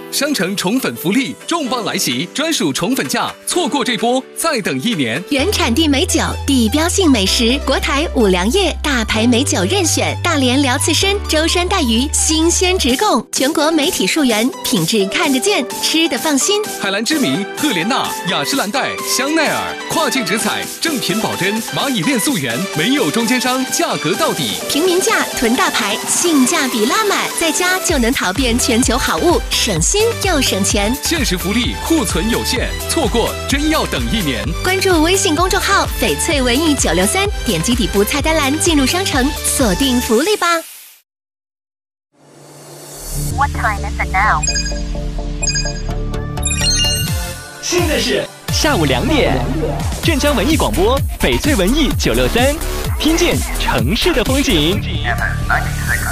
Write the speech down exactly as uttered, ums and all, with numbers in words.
商城宠粉福利重磅来袭，专属宠粉价，错过这波再等一年。 原产地美酒，地标性美食，国台五粮液大牌美酒任选，大连辽刺参、舟山带鱼新鲜直供，全国媒体溯源，品质看得见，吃得放心。 海蓝之谜、赫莲娜、雅诗兰黛、香奈儿，跨境直采，正品保真，蚂蚁链溯源，没有中间商，价格到底， 平民价囤大牌，性价比拉满，在家就能淘遍全球好物，省心又省钱。 限时福利，库存有限，错过真要等一年。 关注微信公众号翡翠文艺九六三，点击底部菜单栏进入商城，锁定福利吧。 What time is it now? 现在是下午两点，镇江文艺广播翡翠文艺九六三，听见城市的风景。